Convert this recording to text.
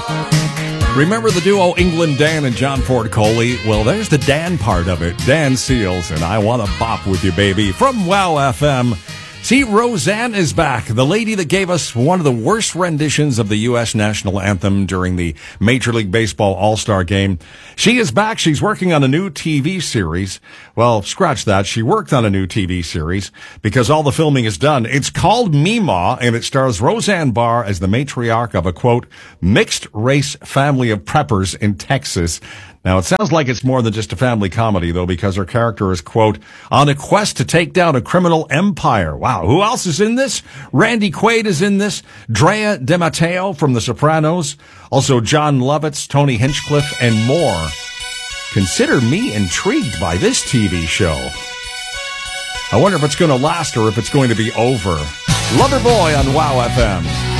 Remember the duo England Dan and John Ford Coley? Well, there's the Dan part of it. Dan Seals and I Want to Bop With You, Baby from Wow FM. See, Roseanne is back, the lady that gave us one of the worst renditions of the U.S. national anthem during the Major League Baseball All-Star Game. She is back. She's working on a new TV series. Well, scratch that. She worked on a new TV series because all the filming is done. It's called Meemaw, and it stars Roseanne Barr as the matriarch of a, quote, mixed-race family of preppers in Texas. Now, it sounds like it's more than just a family comedy, though, because her character is, quote, on a quest to take down a criminal empire. Wow. Who else is in this? Randy Quaid is in this. Drea De Matteo from The Sopranos. Also, John Lovitz, Tony Hinchcliffe, and more. Consider me intrigued by this TV show. I wonder if it's going to last or if it's going to be over. Loverboy on Wow FM.